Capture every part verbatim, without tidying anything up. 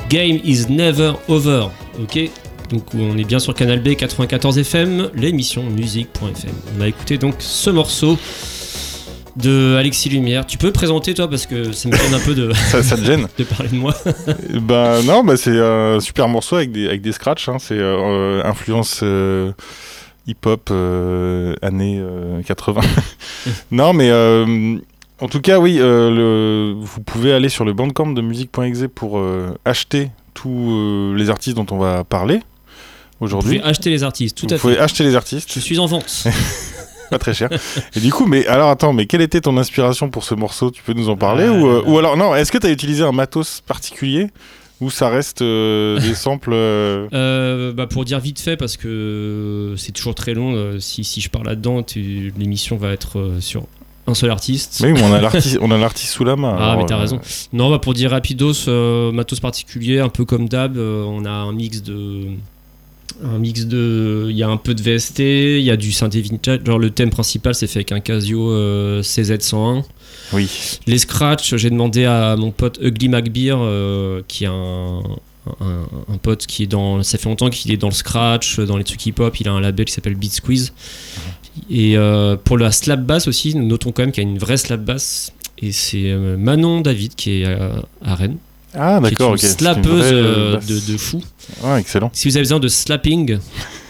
Game is never over. Ok, donc on est bien sur Canal B quatre-vingt-quatorze F M, l'émission musique point f m. On a écouté donc ce morceau de Alexis Lumière. Tu peux présenter toi parce que ça me gêne un peu de ça, ça te gêne de parler de moi. Bah non, bah c'est un super morceau avec des avec des scratchs. Hein. C'est euh, influence euh, hip-hop euh, années euh, quatre-vingts. Non, mais euh, en tout cas, oui, euh, le, vous pouvez aller sur le bandcamp de musique point exe pour euh, acheter tous euh, les artistes dont on va parler aujourd'hui. Vous pouvez acheter les artistes, tout vous à fait. Vous pouvez fait. acheter les artistes. Je suis en vente. Pas très cher. Et du coup, mais alors attends, mais quelle était ton inspiration pour ce morceau ? Tu peux nous en parler euh, ou, euh, ou alors non, est-ce que tu as utilisé un matos particulier ou ça reste euh, des samples euh... Euh, bah pour dire vite fait parce que c'est toujours très long. Euh, si, si je parle là-dedans, tu, l'émission va être euh, sur un seul artiste. Mais oui, on a l'artiste, on a l'artiste sous la main. Ah, alors, mais t'as euh... raison. Non, bah pour dire rapidos, euh, matos particulier, un peu comme d'hab, euh, on a un mix de. Un mix de. Il y a un peu de V S T, il y a du synthé vintage. Genre le thème principal, c'est fait avec un Casio euh, C Z cent un. Oui. Les scratchs, j'ai demandé à mon pote Ugly McBeer, euh, qui est un, un, un pote qui est dans. Ça fait longtemps qu'il est dans le scratch, dans les trucs hip-hop. Il a un label qui s'appelle Beat Squeeze. Mmh. Et euh, pour la slap bass aussi, nous notons quand même qu'il y a une vraie slap bass. Et c'est euh, Manon David qui est à, à Rennes. Ah d'accord, qui est une ok. slappeuse c'est une vraie, euh, basse... de, de fou. Ah, excellent. Si vous avez besoin de slapping,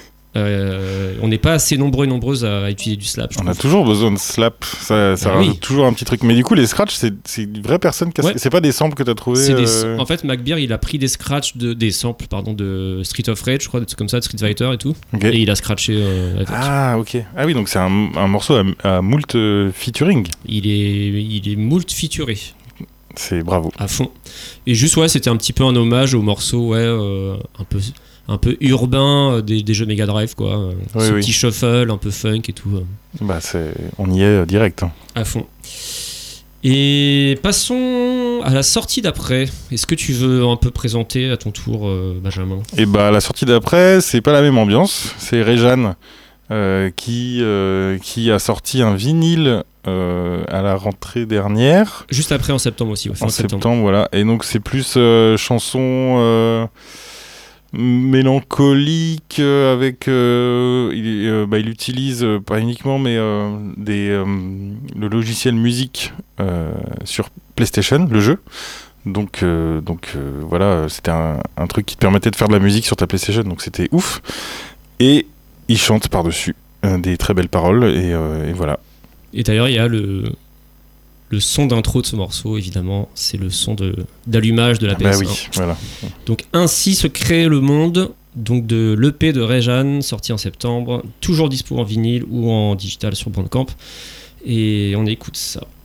euh, on n'est pas assez nombreux et nombreuses à, à utiliser du slap. On a toujours besoin de slap, ça, ça ah, rajoute oui. toujours un petit truc. Mais du coup, les scratchs, c'est, c'est une vraie personne qui a... ouais. C'est pas des samples que tu as trouvés c'est des... euh... En fait, McBeer, il a pris des scratchs, de... des samples pardon, de Street of Rage, je crois, des trucs comme ça, de Street Fighter et tout. Okay. Et il a scratché euh, avec. Ah, ok. Ah oui, donc c'est un, un morceau à, à moult euh, featuring. Il est, il est moult featuré. C'est bravo. À fond. Et juste, ouais, c'était un petit peu un hommage au morceau, ouais, euh, un peu... un peu urbain euh, des, des jeux Mega Drive, quoi. Oui, Ce oui. petit shuffle, un peu funk et tout. Euh. Bah, c'est... on y est euh, direct. Hein. À fond. Et passons à la sortie d'après. Est-ce que tu veux un peu présenter à ton tour, euh, Benjamin ? Et bah, la sortie d'après, c'est pas la même ambiance. C'est Réjeanne euh, qui, euh, qui a sorti un vinyle euh, à la rentrée dernière. Juste après, en septembre aussi. Ouais, en, en septembre. septembre, voilà. Et donc, c'est plus euh, chanson... Euh, mélancolique euh, avec euh, il, euh, bah, il utilise euh, pas uniquement mais euh, des, euh, le logiciel musique euh, sur PlayStation, le jeu, donc, euh, donc euh, voilà, c'était un, un truc qui te permettait de faire de la musique sur ta PlayStation, donc c'était ouf. Et il chante par-dessus euh, des très belles paroles et, euh, et voilà. Et d'ailleurs il y a le Le son d'intro de ce morceau, évidemment, c'est le son de, d'allumage de la P S un. Bah oui, voilà. Donc ainsi se crée le monde, donc de l'E P de Réjeanne, sorti en septembre, toujours dispo en vinyle ou en digital sur Bandcamp. Et on écoute ça.